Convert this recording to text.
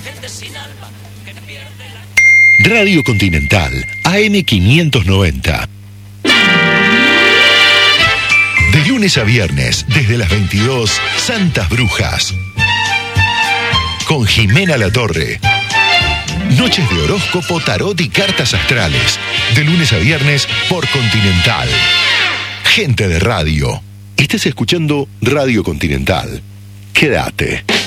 Radio Continental, AM590. De lunes a viernes, desde las 22, Santas Brujas. Con Jimena Latorre. Noches de horóscopo, tarot y cartas astrales. De lunes a viernes por Continental. Gente de radio. Estás escuchando Radio Continental. Quédate.